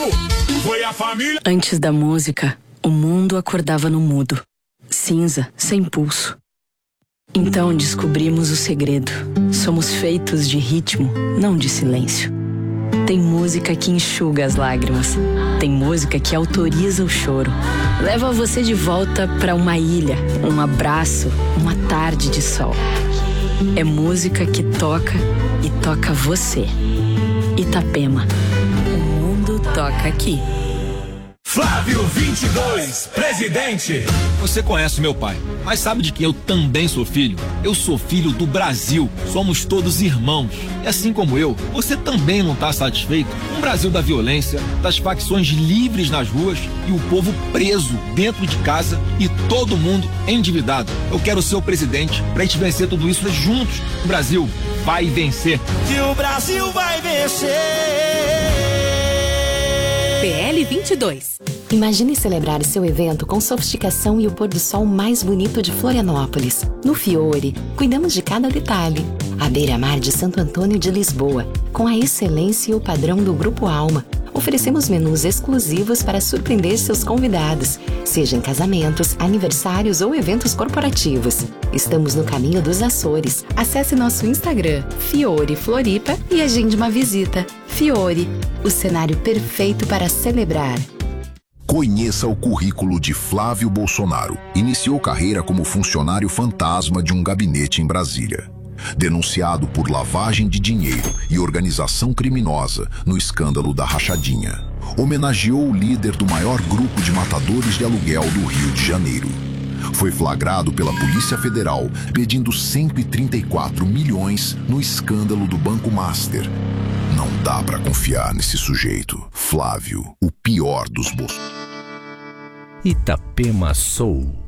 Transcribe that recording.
Foi a família. Antes da música, o mundo acordava no mudo, cinza, sem pulso. Então descobrimos o segredo. Somos feitos de ritmo, não de silêncio. Tem música que enxuga as lágrimas. Tem música que autoriza o choro. Leva você de volta para uma ilha, um abraço, uma tarde de sol. É música que toca e toca você. Itapema. O mundo toca aqui. Flávio 22, presidente. Você conhece meu pai, mas sabe de quem eu também sou filho? Eu sou filho do Brasil. Somos todos irmãos. E assim como eu, você também não está satisfeito com o Brasil da violência, das facções livres nas ruas e o povo preso dentro de casa e todo mundo endividado. Eu quero ser o presidente para a gente vencer tudo isso juntos. O Brasil vai vencer. Que o Brasil vai vencer. PL 22. Imagine celebrar seu evento com sofisticação e o pôr do sol mais bonito de Florianópolis. No Fiore, cuidamos de cada detalhe. À beira-mar de Santo Antônio de Lisboa, com a excelência e o padrão do Grupo Alma, oferecemos menus exclusivos para surpreender seus convidados, seja em casamentos, aniversários ou eventos corporativos. Estamos no caminho dos Açores. Acesse nosso Instagram, Fiore Floripa, e agende uma visita. Fiore, o cenário perfeito para celebrar. Conheça o currículo de Flávio Bolsonaro. Iniciou carreira como funcionário fantasma de um gabinete em Brasília. Denunciado por lavagem de dinheiro e organização criminosa no escândalo da Rachadinha. Homenageou o líder do maior grupo de matadores de aluguel do Rio de Janeiro. Foi flagrado pela Polícia Federal pedindo 134 milhões no escândalo do Banco Master. Não dá pra confiar nesse sujeito. Flávio, o pior dos bolsos. Itapema Soul.